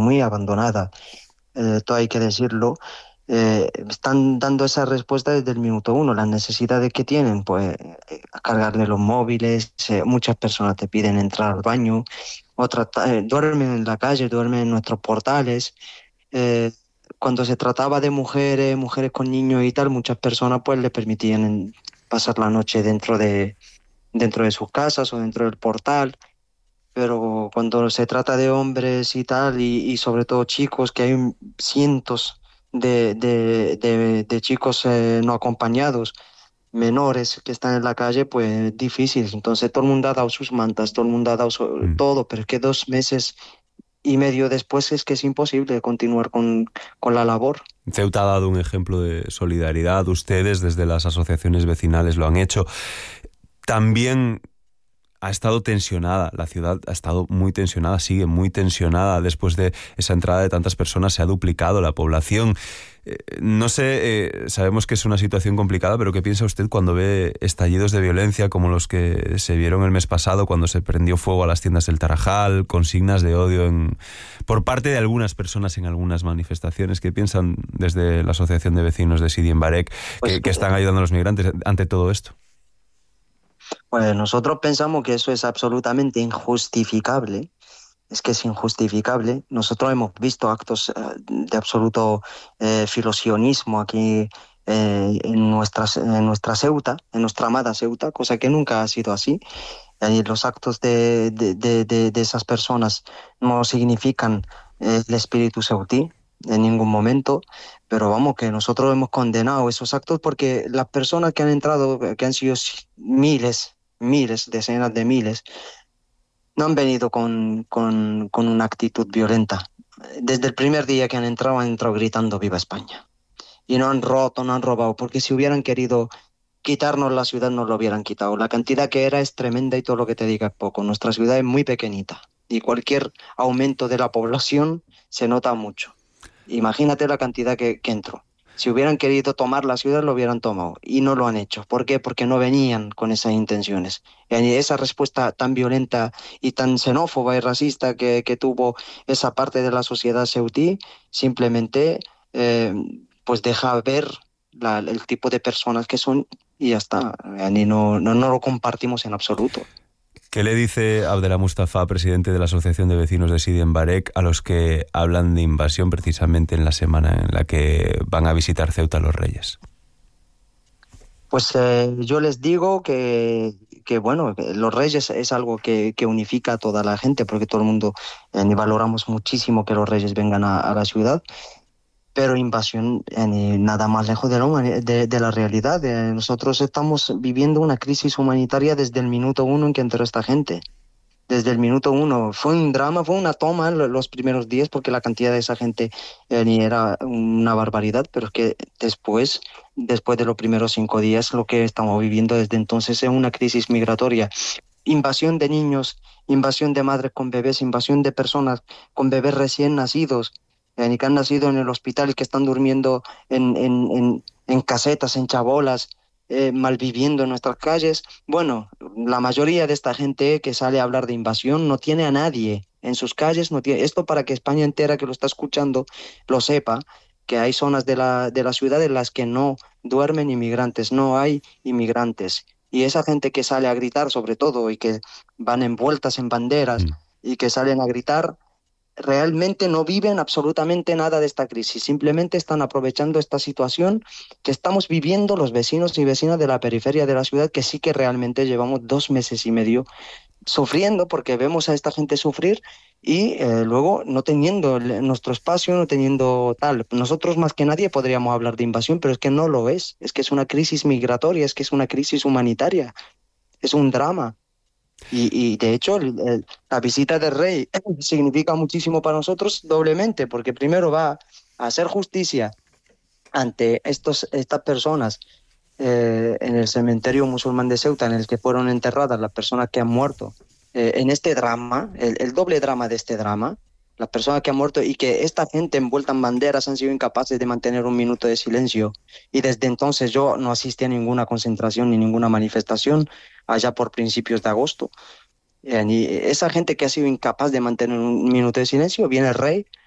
muy abandonada, todo hay que decirlo. Están dando esa respuesta desde el minuto uno. Las necesidades que tienen, pues a cargarle los móviles, muchas personas te piden entrar al baño, otras duermen en la calle, duermen en nuestros portales. Eh, Cuando se trataba de mujeres con niños y tal, muchas personas pues le permitían pasar la noche dentro de sus casas o dentro del portal. Pero cuando se trata de hombres y tal, y sobre todo chicos, que hay cientos de chicos no acompañados, menores que están en la calle, pues difícil. Entonces todo el mundo ha dado sus mantas, todo el mundo ha dado Mm. todo, pero es que 2 meses y medio después es que es imposible continuar con la labor. Ceuta ha dado un ejemplo de solidaridad. Ustedes, desde las asociaciones vecinales, lo han hecho. También ha estado tensionada, la ciudad ha estado muy tensionada, sigue muy tensionada. Después de esa entrada de tantas personas se ha duplicado la población. No sé, sabemos que es una situación complicada, pero ¿qué piensa usted cuando ve estallidos de violencia como los que se vieron el mes pasado, cuando se prendió fuego a las tiendas del Tarajal, consignas de odio por parte de algunas personas en algunas manifestaciones? ¿Qué piensan desde la Asociación de Vecinos de Sidi en Barek, Pues, que están ayudando a los migrantes ante todo esto? pues nosotros pensamos que eso es absolutamente injustificable. Es que es injustificable. Nosotros hemos visto actos de absoluto filosionismo aquí en nuestra Ceuta, en nuestra amada Ceuta, cosa que nunca ha sido así. Los actos de esas personas no significan el espíritu ceutí en ningún momento, pero vamos, que nosotros hemos condenado esos actos porque las personas que han entrado, que han sido miles, miles, decenas de miles, no han venido con una actitud violenta. Desde el primer día que han entrado gritando Viva España. Y no han roto, no han robado, porque si hubieran querido quitarnos la ciudad, nos lo hubieran quitado. La cantidad que era es tremenda y todo lo que te diga es poco. Nuestra ciudad es muy pequeñita y cualquier aumento de la población se nota mucho. Imagínate la cantidad que entró. Si hubieran querido tomar la ciudad, lo hubieran tomado y no lo han hecho. ¿Por qué? Porque no venían con esas intenciones. Y esa respuesta tan violenta y tan xenófoba y racista que tuvo esa parte de la sociedad ceutí, simplemente eh, pues deja ver el tipo de personas que son y ya está. Y no lo compartimos en absoluto. ¿Qué le dice Abdelá Mustafa, presidente de la Asociación de Vecinos de Sidi en Barek, a los que hablan de invasión precisamente en la semana en la que van a visitar Ceuta los Reyes? Pues yo les digo que bueno, que los Reyes es algo que unifica a toda la gente, porque todo el mundo y valoramos muchísimo que los Reyes vengan a la ciudad, pero invasión nada más lejos de la realidad. Nosotros estamos viviendo una crisis humanitaria desde el minuto uno en que entró esta gente. Desde el minuto uno. Fue un drama, fue una toma en los primeros días porque la cantidad de esa gente ni era una barbaridad, pero es que después de los primeros 5 días, lo que estamos viviendo desde entonces es una crisis migratoria. Invasión de niños, invasión de madres con bebés, invasión de personas con bebés recién nacidos, y que han nacido en el hospital y que están durmiendo en casetas, en chabolas, malviviendo en nuestras calles. Bueno, la mayoría de esta gente que sale a hablar de invasión no tiene a nadie en sus calles, no tiene esto para que España entera que lo está escuchando lo sepa, que hay zonas de la ciudad en las que no duermen inmigrantes, no hay inmigrantes. Y esa gente que sale a gritar sobre todo y que van envueltas en banderas Mm. y que salen a gritar, realmente no viven absolutamente nada de esta crisis, simplemente están aprovechando esta situación que estamos viviendo los vecinos y vecinas de la periferia de la ciudad, que sí que realmente llevamos 2 meses y medio sufriendo porque vemos a esta gente sufrir y luego no teniendo nuestro espacio, no teniendo tal. Nosotros más que nadie podríamos hablar de invasión, pero es que no lo es que es una crisis migratoria, es que es una crisis humanitaria, es un drama. Y de hecho, la visita del rey significa muchísimo para nosotros doblemente, porque primero va a hacer justicia ante estas personas en el cementerio musulmán de Ceuta, en el que fueron enterradas las personas que han muerto en este drama, el doble drama de este drama, las personas que han muerto y que esta gente envuelta en banderas han sido incapaces de mantener un minuto de silencio. Y desde entonces yo no asistí a ninguna concentración ni ninguna manifestación allá por principios de agosto. Y esa gente que ha sido incapaz de mantener un minuto de silencio, viene el rey